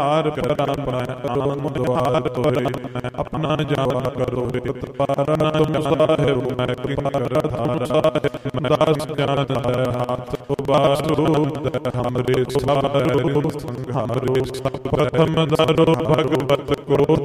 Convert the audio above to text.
ਹਾਰ ਕਰਾਂ ਮੈਂ ਆਨੰਦ ਦੁਆਰ ਤੋਰੇ ਆਪਣਾ ਜਾਵਾ ਕਰੋ ਰਿਤ ਪਾਰਨਾ ਤੁਮ ਸਾਹਿਬ ਮੈਂ ਕਿਰਪਾ ਕਰ ਧਾਰਾ ਮੈਂ ਦਾਸ ਜਾਨ ਹੱਥ ਉਬਾਰੋ ਹਮਰੇ ਸਾਰੋ ਸੰਘਾਰੋ ਪ੍ਰਥਮ ਦਾਰੋ ਭਗਵਤ ਕੋ